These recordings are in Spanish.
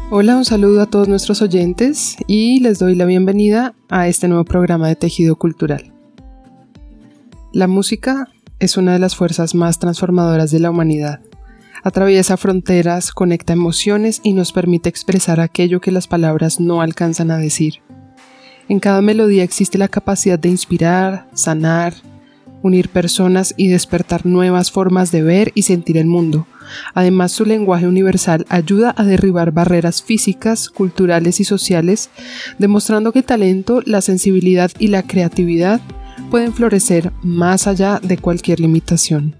Hola, un saludo a todos nuestros oyentes y les doy la bienvenida a este nuevo programa de Tejido Cultural. La música es una de las fuerzas más transformadoras de la humanidad. Atraviesa fronteras, conecta emociones y nos permite expresar aquello que las palabras no alcanzan a decir. En cada melodía existe la capacidad de inspirar, sanar, unir personas y despertar nuevas formas de ver y sentir el mundo. Además, su lenguaje universal ayuda a derribar barreras físicas, culturales y sociales, demostrando que el talento, la sensibilidad y la creatividad pueden florecer más allá de cualquier limitación.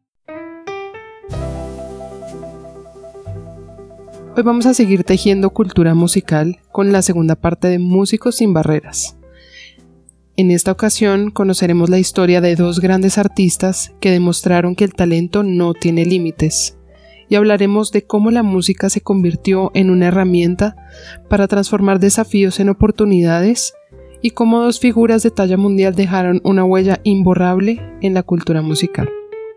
Hoy vamos a seguir tejiendo cultura musical con la segunda parte de Músicos sin Barreras. En esta ocasión conoceremos la historia de dos grandes artistas que demostraron que el talento no tiene límites, y hablaremos de cómo la música se convirtió en una herramienta para transformar desafíos en oportunidades y cómo dos figuras de talla mundial dejaron una huella imborrable en la cultura musical.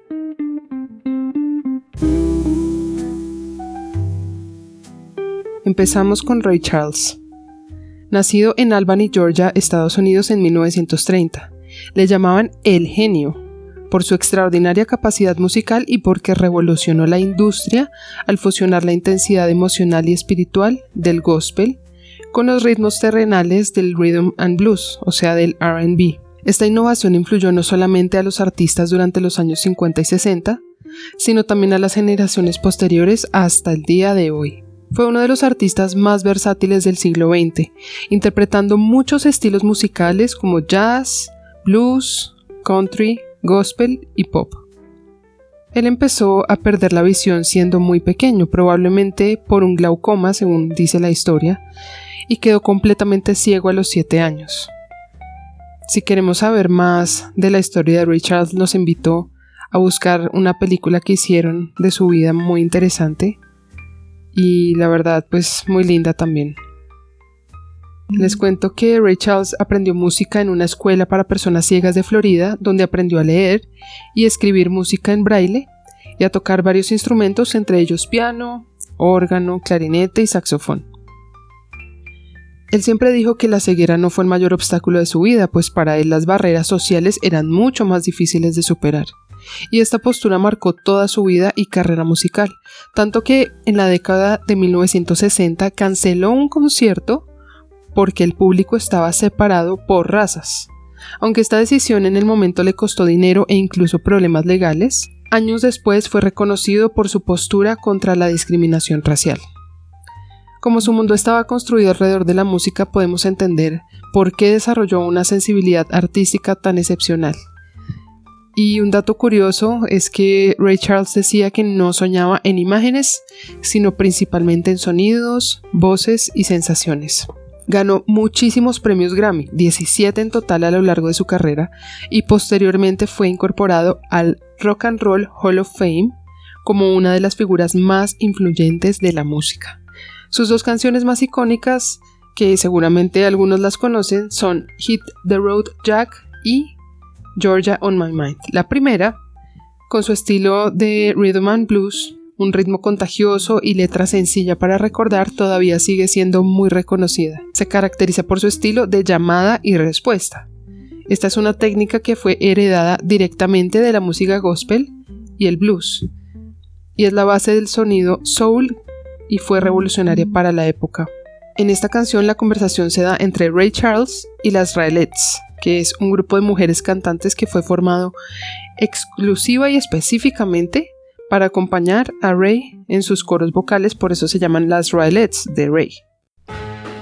Empezamos con Ray Charles. Nacido en Albany, Georgia, Estados Unidos en 1930. Le llamaban el genio por su extraordinaria capacidad musical y porque revolucionó la industria al fusionar la intensidad emocional y espiritual del gospel con los ritmos terrenales del rhythm and blues, o sea, del R&B. Esta innovación influyó no solamente a los artistas durante los años 50 y 60, sino también a las generaciones posteriores hasta el día de hoy. Fue uno de los artistas más versátiles del siglo XX, interpretando muchos estilos musicales como jazz, blues, country, gospel y pop. Él empezó a perder la visión siendo muy pequeño, probablemente por un glaucoma, según dice la historia, y quedó completamente ciego a los 7 años. Si queremos saber más de la historia de Ray Charles, nos invitó a buscar una película que hicieron de su vida muy interesante, y la verdad pues muy linda también. Les cuento que Ray Charles aprendió música en una escuela para personas ciegas de Florida, donde aprendió a leer y escribir música en braille y a tocar varios instrumentos, entre ellos piano, órgano, clarinete y saxofón. Él siempre dijo que la ceguera no fue el mayor obstáculo de su vida, pues para él las barreras sociales eran mucho más difíciles de superar. Y esta postura marcó toda su vida y carrera musical, tanto que en la década de 1960 canceló un concierto porque el público estaba separado por razas. Aunque esta decisión en el momento le costó dinero e incluso problemas legales, años después fue reconocido por su postura contra la discriminación racial. Como su mundo estaba construido alrededor de la música, podemos entender por qué desarrolló una sensibilidad artística tan excepcional. Y un dato curioso es que Ray Charles decía que no soñaba en imágenes, sino principalmente en sonidos, voces y sensaciones. Ganó muchísimos premios Grammy, 17 en total a lo largo de su carrera, y posteriormente fue incorporado al Rock and Roll Hall of Fame como una de las figuras más influyentes de la música. Sus dos canciones más icónicas, que seguramente algunos las conocen, son Hit the Road Jack y Georgia on My Mind. La primera, con su estilo de rhythm and blues, un ritmo contagioso y letra sencilla para recordar, todavía sigue siendo muy reconocida. Se caracteriza por su estilo de llamada y respuesta. Esta es una técnica que fue heredada directamente de la música gospel y el blues, y es la base del sonido soul y fue revolucionaria para la época. En esta canción la conversación se da entre Ray Charles y las Raelettes, que es un grupo de mujeres cantantes que fue formado exclusiva y específicamente para acompañar a Ray en sus coros vocales, por eso se llaman las Raelettes de Ray.